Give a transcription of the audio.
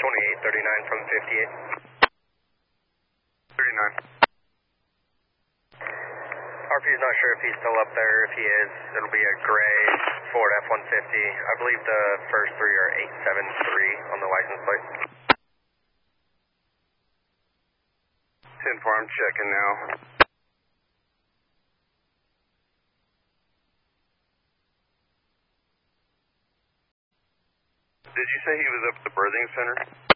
2839 from 58. 39. RP is not sure if he's still up there. If he is, it'll be a gray Ford F-150. I believe the first three are 873 on the license plate. 10-4, I'm checking now. Did you say he was up at the birthing center?